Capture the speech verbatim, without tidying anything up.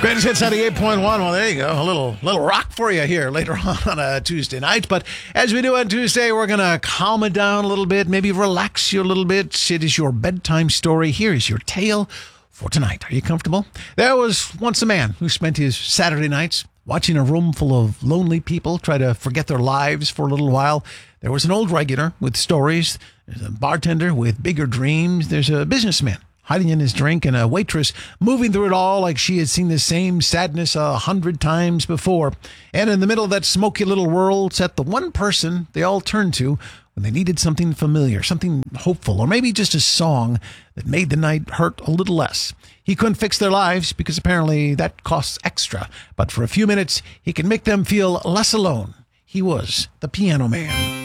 Greatest Hits ninety-eight point one. Well, there you go. A little little rock for you here later on on a Tuesday night. But as we do on Tuesday, we're going to calm it down a little bit, maybe relax you a little bit. It is your bedtime story. Here is your tale for tonight. Are you comfortable? There was once a man who spent his Saturday nights watching a room full of lonely people try to forget their lives for a little while. There was an old regular with stories. There's a bartender with bigger dreams. There's a businessman hiding in his drink, and a waitress moving through it all like she had seen the same sadness a hundred times before. And in the middle of that smoky little world sat the one person they all turned to when they needed something familiar, something hopeful, or maybe just a song that made the night hurt a little less. He couldn't fix their lives because apparently that costs extra, but for a few minutes he could make them feel less alone. He was the Piano Man.